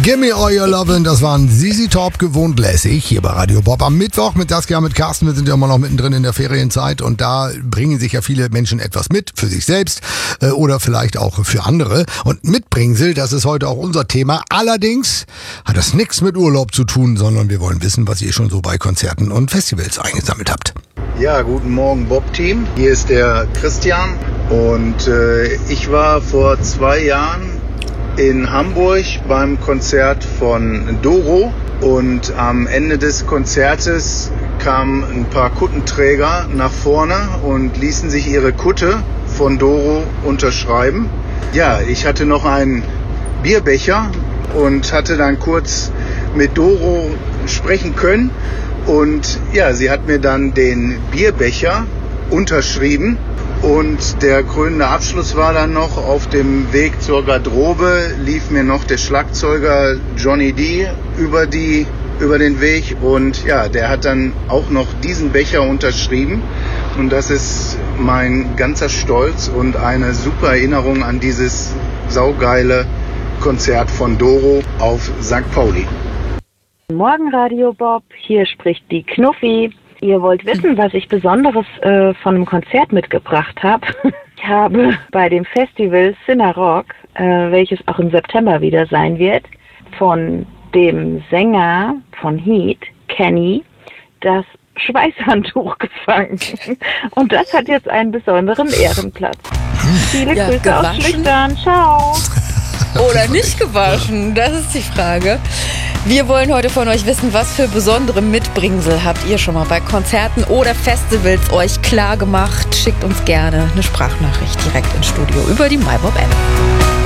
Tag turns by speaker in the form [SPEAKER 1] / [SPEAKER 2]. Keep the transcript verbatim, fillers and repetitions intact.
[SPEAKER 1] Gimme All Your Lovin', das waren Z Z Top, gewohnt lässig, hier bei Radio Bob am Mittwoch mit Saskia, mit Carsten. Wir sind ja immer noch mittendrin in der Ferienzeit und da bringen sich ja viele Menschen etwas mit, für sich selbst äh, oder vielleicht auch für andere. Und Mitbringsel, das ist heute auch unser Thema. Allerdings hat das nichts mit Urlaub zu tun, sondern wir wollen wissen, was ihr schon so bei Konzerten und Festivals eingesammelt habt.
[SPEAKER 2] Ja, guten Morgen Bob-Team. Hier ist der Christian und äh, ich war vor zwei Jahren in Hamburg beim Konzert von Doro und am Ende des Konzertes kamen ein paar Kuttenträger nach vorne und ließen sich ihre Kutte von Doro unterschreiben. Ja, ich hatte noch einen Bierbecher und hatte dann kurz mit Doro sprechen können und ja, sie hat mir dann den Bierbecher unterschrieben. Und der krönende Abschluss war dann noch, auf dem Weg zur Garderobe lief mir noch der Schlagzeuger Johnny D über die, über den Weg und ja, der hat dann auch noch diesen Becher unterschrieben und das ist mein ganzer Stolz und eine super Erinnerung an dieses saugeile Konzert von Doro auf Sankt Pauli.
[SPEAKER 3] Morgen Radio Bob, hier spricht die Knuffi. Ihr wollt wissen, was ich Besonderes äh, von einem Konzert mitgebracht habe. Ich habe bei dem Festival Cinerock, äh, welches auch im September wieder sein wird, von dem Sänger von Heat, Kenny, das Schweißhandtuch gefangen. Und das hat jetzt einen besonderen Ehrenplatz. Viele ja, Grüße gewaschen. Aus Schlichtern. Ciao.
[SPEAKER 4] Oder nicht gewaschen, das ist die Frage. Wir wollen heute von euch wissen, was für besondere Mitbringsel habt ihr schon mal bei Konzerten oder Festivals euch klar gemacht. Schickt uns gerne eine Sprachnachricht direkt ins Studio über die MyBob-App.